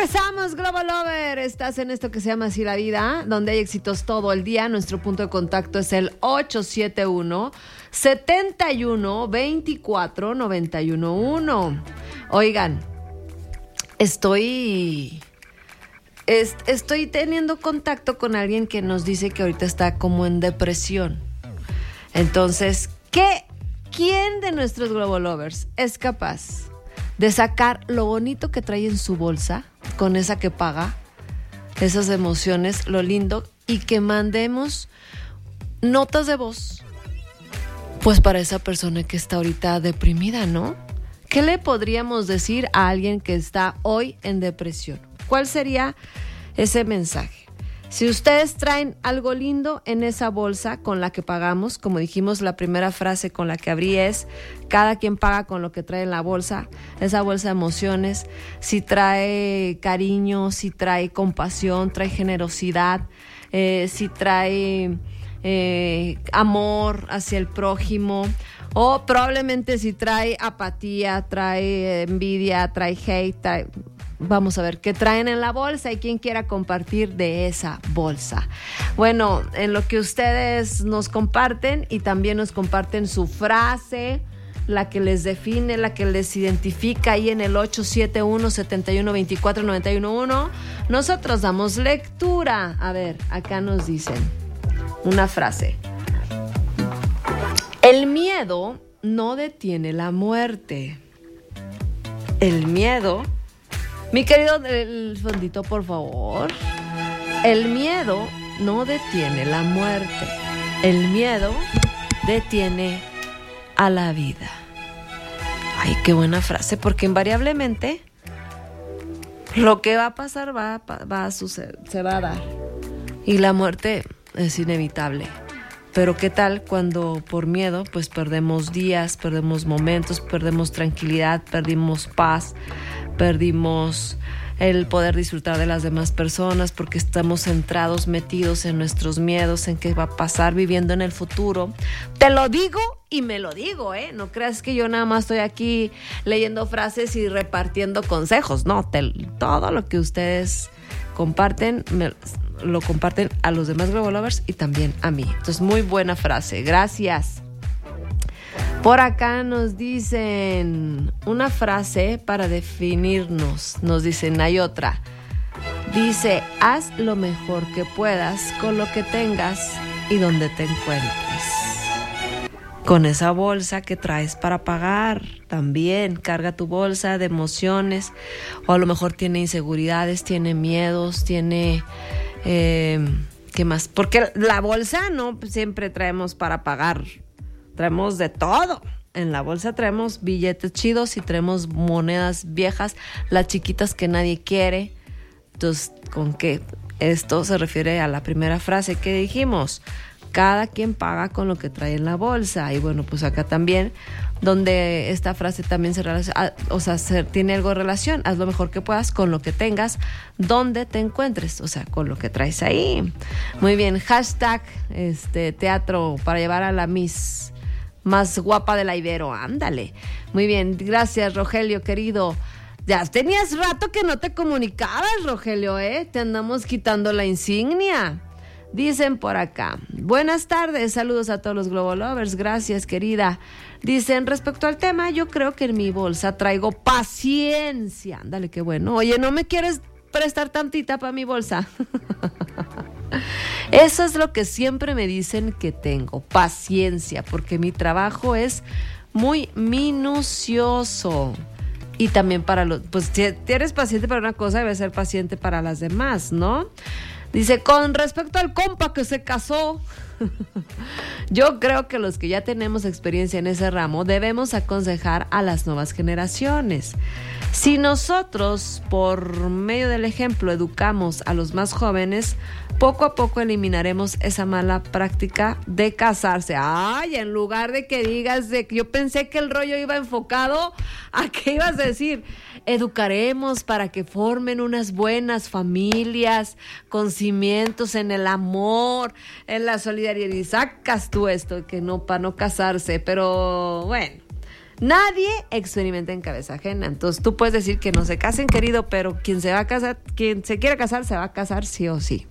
Regresamos, Global Lover. Estás en esto que se llama Así la Vida, donde hay éxitos todo el día. Nuestro punto de contacto es el 871-7124-911. Oigan, estoy teniendo contacto con alguien que nos dice que ahorita está como en depresión. Entonces, ¿quién de nuestros Global Lovers es capaz de sacar lo bonito que trae en su bolsa, con esa que paga, esas emociones, lo lindo, y que mandemos notas de voz, pues para esa persona que está ahorita deprimida, ¿no? ¿Qué le podríamos decir a alguien que está hoy en depresión? ¿Cuál sería ese mensaje? Si ustedes traen algo lindo en esa bolsa con la que pagamos, como dijimos, la primera frase con la que abrí es: cada quien paga con lo que trae en la bolsa, esa bolsa de emociones. Si trae cariño, si trae compasión, trae generosidad, si trae amor hacia el prójimo, o probablemente si trae apatía, trae envidia, trae hate, vamos a ver qué traen en la bolsa y quién quiera compartir de esa bolsa. Bueno, en lo que ustedes nos comparten y también nos comparten su frase, la que les define, la que les identifica, ahí en el 871-7124-911, nosotros damos lectura. A ver, acá nos dicen una frase: el miedo no detiene la muerte. El miedo... Mi querido, el fondito, por favor. El miedo no detiene la muerte. El miedo detiene a la vida. Ay, qué buena frase, porque invariablemente lo que va a pasar va a suceder, se va a dar. Y la muerte es inevitable. Pero ¿qué tal cuando por miedo pues perdemos días, perdemos momentos, perdemos tranquilidad, perdimos paz, perdimos el poder disfrutar de las demás personas porque estamos centrados, metidos en nuestros miedos, en qué va a pasar, viviendo en el futuro? Te lo digo y me lo digo, ¿eh? No creas que yo nada más estoy aquí leyendo frases y repartiendo consejos. No, todo lo que ustedes comparten lo comparten a los demás Global Lovers y también a mí. Entonces, muy buena frase. Gracias. Por acá nos dicen una frase para definirnos. Nos dicen, hay otra. Dice: haz lo mejor que puedas con lo que tengas y donde te encuentres. Con esa bolsa que traes para pagar, también carga tu bolsa de emociones. O a lo mejor tiene inseguridades, tiene miedos, tiene... ¿qué más? Porque la bolsa no siempre traemos para pagar. Traemos de todo. En la bolsa traemos billetes chidos y traemos monedas viejas, las chiquitas que nadie quiere. Entonces, ¿con qué? Esto se refiere a la primera frase que dijimos: cada quien paga con lo que trae en la bolsa. Y bueno, pues acá también, donde esta frase también se relaciona, tiene algo de relación: haz lo mejor que puedas con lo que tengas, donde te encuentres, o sea, con lo que traes ahí. Muy bien, hashtag teatro para llevar a la Miss más guapa de la Ibero, ándale. Muy bien, gracias, Rogelio, querido. Ya tenías rato que no te comunicabas, Rogelio, te andamos quitando la insignia. Dicen por acá: buenas tardes, saludos a todos los Global Lovers, gracias, querida. Dicen, respecto al tema, yo creo que en mi bolsa traigo paciencia. Ándale, qué bueno. Oye, ¿no me quieres prestar tantita para mi bolsa? Eso es lo que siempre me dicen que tengo, paciencia, porque mi trabajo es muy minucioso. Y también pues si eres paciente para una cosa, debes ser paciente para las demás, ¿no? Dice, con respecto al compa que se casó, yo creo que los que ya tenemos experiencia en ese ramo debemos aconsejar a las nuevas generaciones. Si nosotros, por medio del ejemplo, educamos a los más jóvenes, poco a poco eliminaremos esa mala práctica de casarse. Ay, en lugar de que digas yo pensé que el rollo iba enfocado a qué ibas a decir. Educaremos para que formen unas buenas familias con cimientos en el amor, en la solidaridad. Y sacas tú esto, que no, para no casarse. Pero bueno, Nadie experimenta en cabeza ajena. Entonces tú puedes decir que no se casen, querido, pero quien se quiera casar, se va a casar sí o sí.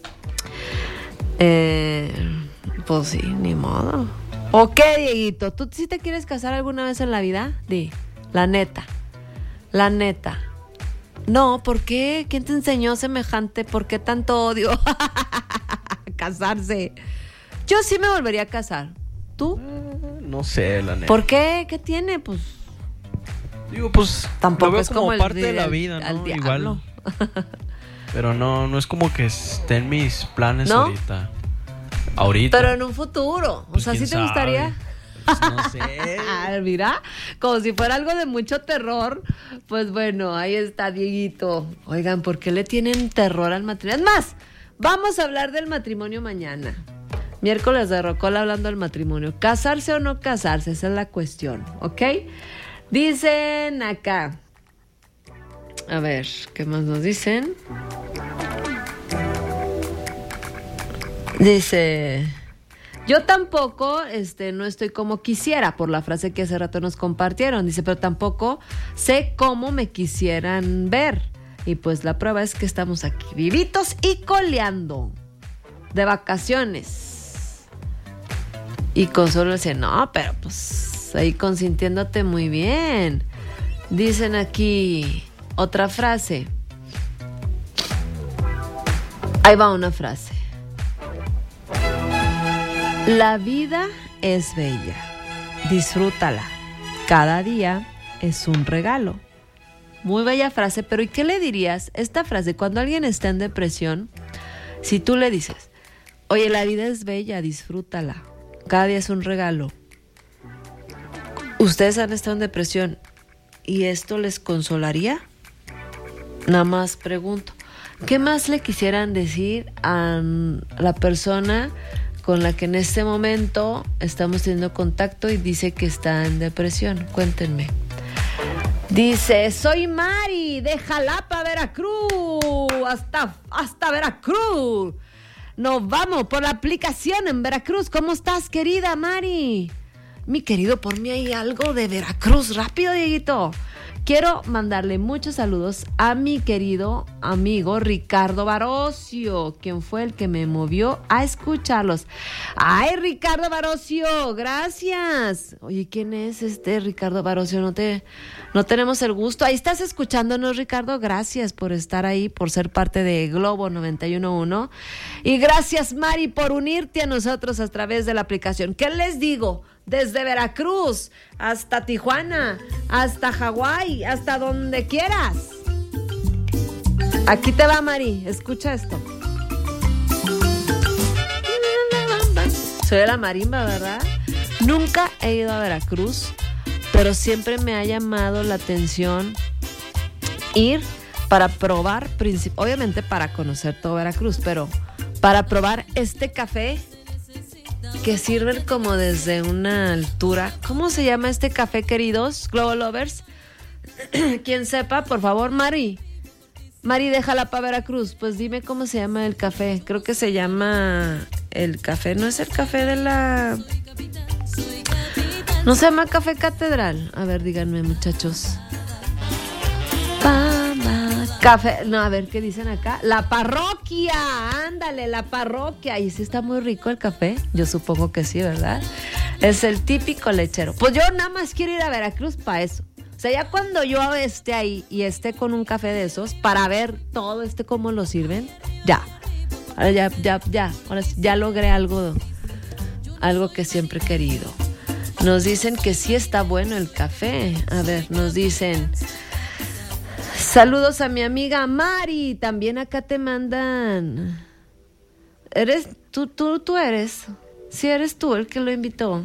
Pues sí, ni modo. ¿O qué, Dieguito? ¿Tú sí te quieres casar alguna vez en la vida? Di, la neta. La neta. No, ¿por qué? ¿Quién te enseñó semejante? ¿Por qué tanto odio? Casarse. Yo sí me volvería a casar. ¿Tú? No sé, la neta. ¿Por qué? ¿Qué tiene? Pues digo, pues tampoco lo veo es como el parte de la vida, al ¿no? diablo. Igual. Pero no es como que esté en mis planes ¿No? ahorita. Pero en un futuro. Pues, o sea, ¿sí ¿quién te gustaría? sabe? Pues, no sé. Mira, como si fuera algo de mucho terror. Pues bueno, ahí está, Dieguito. Oigan, ¿por qué le tienen terror al matrimonio? Es más, vamos a hablar del matrimonio mañana. Miércoles de Rocola hablando del matrimonio. ¿Casarse o no casarse? Esa es la cuestión, ¿ok? Dicen acá. A ver, ¿qué más nos dicen? Dice... Yo tampoco, no estoy como quisiera, por la frase que hace rato nos compartieron. Dice, pero tampoco sé cómo me quisieran ver. Y pues la prueba es que estamos aquí, vivitos y coleando, de vacaciones. Y Consuelo dice, no, pero pues ahí consintiéndote muy bien. Dicen aquí otra frase. Ahí va una frase. La vida es bella, disfrútala. Cada día es un regalo. Muy bella frase, pero ¿y qué le dirías? Esta frase, cuando alguien está en depresión, si tú le dices, oye, la vida es bella, disfrútala. Cada día es un regalo. ¿Ustedes han estado en depresión y esto les consolaría? Nada más pregunto. ¿Qué más le quisieran decir a la persona con la que en este momento estamos teniendo contacto y dice que está en depresión? Cuéntenme. Dice, soy Mari de Jalapa, Veracruz. Hasta Veracruz. Nos vamos por la aplicación en Veracruz. ¿Cómo estás, querida Mari? Mi querido, por mí hay algo de Veracruz. Rápido, Dieguito. Quiero mandarle muchos saludos a mi querido amigo Ricardo Barocio, quien fue el que me movió a escucharlos. ¡Ay, Ricardo Barocio! ¡Gracias! Oye, ¿quién es Ricardo Barocio? No tenemos el gusto. Ahí estás escuchándonos, Ricardo. Gracias por estar ahí, por ser parte de Globo 91.1. Y gracias, Mari, por unirte a nosotros a través de la aplicación. ¿Qué les digo? Desde Veracruz hasta Tijuana, hasta Hawái, hasta donde quieras. Aquí te va, Mari. Escucha esto. Soy de la marimba, ¿verdad? Nunca he ido a Veracruz, pero siempre me ha llamado la atención ir para probar, obviamente para conocer todo Veracruz, pero para probar este café que sirven como desde una altura. ¿Cómo se llama este café, queridos Globo Lovers? Quien sepa, por favor, Mari de Jalapa, Veracruz, pues dime cómo se llama el café. Creo que se llama el café, no es el café de la... No se llama Café Catedral. A ver, díganme, muchachos. Café, no, a ver, ¿qué dicen acá? La Parroquia, ándale, la Parroquia. Y sí está muy rico el café, yo supongo que sí, ¿verdad? Es el típico lechero. Pues yo nada más quiero ir a Veracruz para eso. O sea, ya cuando yo esté ahí y esté con un café de esos, para ver todo cómo lo sirven, ya. Ahora ahora sí, ya logré algo que siempre he querido. Nos dicen que sí está bueno el café. A ver, nos dicen... Saludos a mi amiga Mari. También acá te mandan. ¿Eres tú eres? Sí, eres tú el que lo invitó.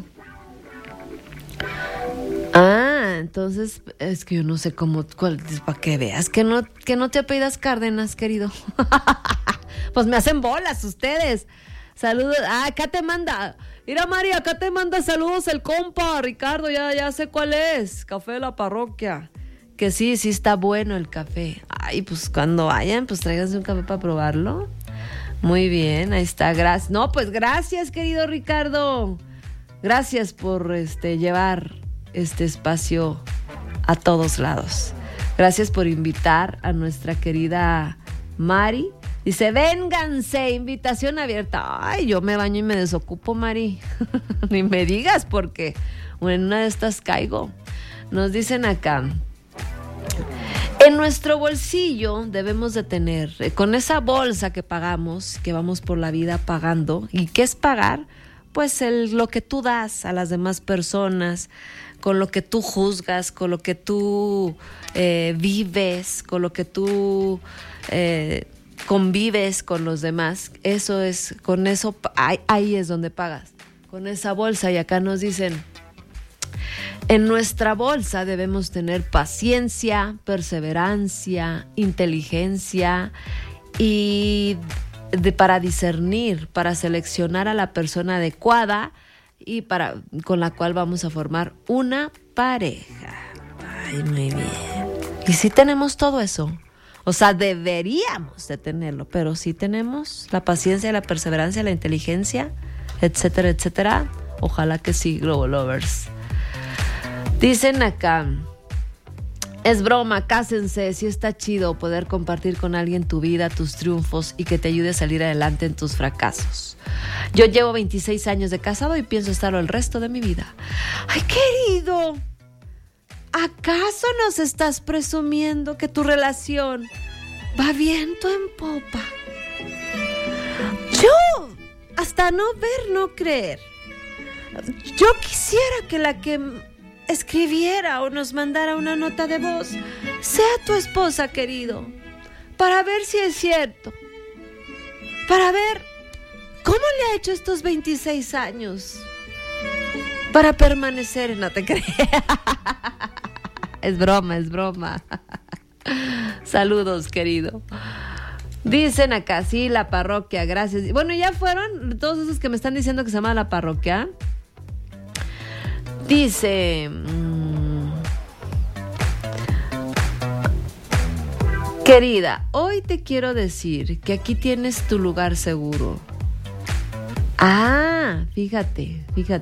Ah, entonces es que yo no sé para que veas que no te apellidas Cárdenas, querido. Pues me hacen bolas ustedes. Saludos. Ah, acá te manda. Mira, Mari, acá te manda saludos el compa Ricardo. Ya sé cuál es. Café de la Parroquia. Que sí está bueno el café. Ay, pues cuando vayan, pues tráiganse un café para probarlo. Muy bien, ahí está. Gracias. No, pues gracias, querido Ricardo. Gracias por llevar este espacio a todos lados. Gracias por invitar a nuestra querida Mari. Dice, vénganse, invitación abierta. Ay, yo me baño y me desocupo, Mari. Ni me digas porque en una de estas caigo. Nos dicen acá, en nuestro bolsillo debemos de tener, con esa bolsa que pagamos, que vamos por la vida pagando. ¿Y qué es pagar? Pues lo que tú das a las demás personas, con lo que tú juzgas, con lo que tú vives, con lo que tú convives con los demás. Eso es, con eso, ahí es donde pagas, con esa bolsa. Y acá nos dicen, en nuestra bolsa debemos tener paciencia, perseverancia, inteligencia y para discernir, para seleccionar a la persona adecuada y con la cual vamos a formar una pareja. Ay, muy bien. Y sí tenemos todo eso. O sea, deberíamos de tenerlo, pero sí tenemos la paciencia, la perseverancia, la inteligencia, etcétera, etcétera. Ojalá que sí, Global Lovers. Dicen acá, es broma, cásense, sí está chido poder compartir con alguien tu vida, tus triunfos y que te ayude a salir adelante en tus fracasos. Yo llevo 26 años de casado y pienso estarlo el resto de mi vida. Ay, querido, ¿acaso nos estás presumiendo que tu relación va viento en popa? Yo, hasta no ver, no creer. Yo quisiera que la que escribiera o nos mandara una nota de voz sea tu esposa, querido, para ver si es cierto, para ver cómo le ha hecho estos 26 años para permanecer. No te creas. Es broma, es broma. Saludos, querido. Dicen acá, sí, la parroquia, gracias. Bueno, ya fueron todos esos que me están diciendo que se llama la parroquia. Dice, querida, hoy te quiero decir que aquí tienes tu lugar seguro. Ah, fíjate.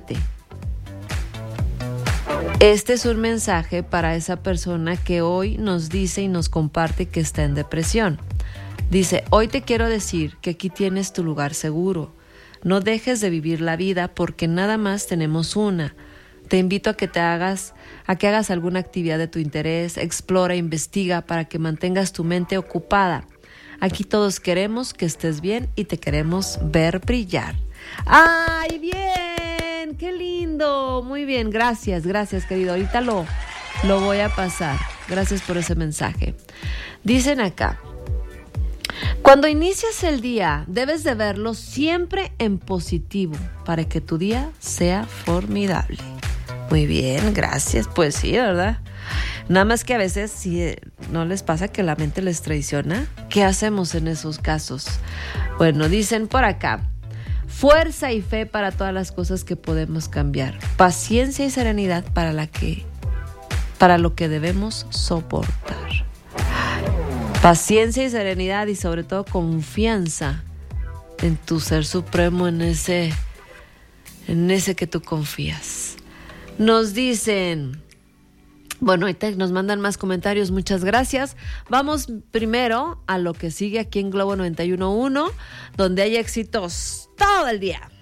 Este es un mensaje para esa persona que hoy nos dice y nos comparte que está en depresión. Dice, hoy te quiero decir que aquí tienes tu lugar seguro. No dejes de vivir la vida porque nada más tenemos una. Te invito a que hagas alguna actividad de tu interés, explora, investiga para que mantengas tu mente ocupada. Aquí todos queremos que estés bien y te queremos ver brillar. ¡Ay, bien! ¡Qué lindo! Muy bien, gracias, querido. Ahorita lo voy a pasar. Gracias por ese mensaje. Dicen acá, cuando inicias el día, debes de verlo siempre en positivo para que tu día sea formidable. Muy bien, gracias. Pues sí, ¿verdad? Nada más que a veces, si no les pasa que la mente les traiciona, ¿qué hacemos en esos casos? Bueno, dicen por acá, fuerza y fe para todas las cosas que podemos cambiar. Paciencia y serenidad para lo que debemos soportar. Paciencia y serenidad y sobre todo confianza en tu ser supremo, en ese que tú confías. Nos dicen, bueno, ahorita nos mandan más comentarios, muchas gracias. Vamos primero a lo que sigue aquí en Globo 91.1, donde hay éxitos todo el día.